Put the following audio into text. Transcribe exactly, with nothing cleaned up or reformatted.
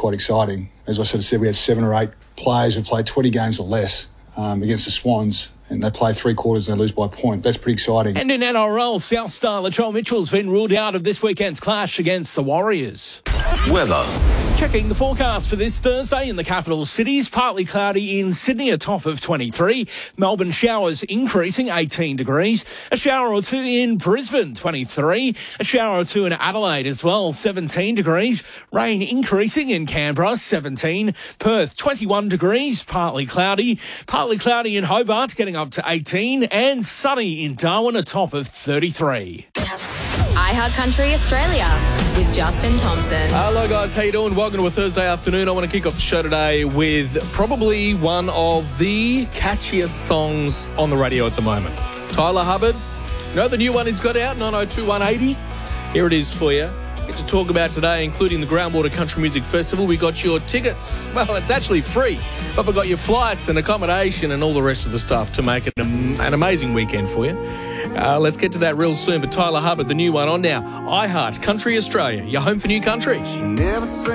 quite exciting. As I sort of said, we had seven or eight players who played twenty games or less um, against the Swans, and they play three quarters and they lose by a point. That's pretty exciting. And in N R L, South Star Latrell Mitchell's been ruled out of this weekend's clash against the Warriors. Weather. Checking the forecast for this Thursday in the capital cities. Partly cloudy in Sydney, a top of twenty-three. Melbourne showers increasing, eighteen degrees. A shower or two in Brisbane, twenty-three. A shower or two in Adelaide as well, seventeen degrees. Rain increasing in Canberra, seventeen. Perth, twenty-one degrees, partly cloudy. Partly cloudy in Hobart, getting up to eighteen. And sunny in Darwin, a top of thirty-three. iHeartCountry Australia with Justin Thompson. Hello guys, how you doing? Welcome to a Thursday afternoon. I want to kick off the show today with probably one of the catchiest songs on the radio at the moment. Tyler Hubbard. You know the new one he's got out, nine oh two one eighty? Here it is for you. Get to talk about today, including the Groundwater Country Music Festival. We got your tickets. Well, it's actually free, but we got your flights and accommodation and all the rest of the stuff to make it an amazing weekend for you. Uh, let's get to that real soon. But Tyler Hubbard, the new one on now. iHeart Country Australia, your home for new country.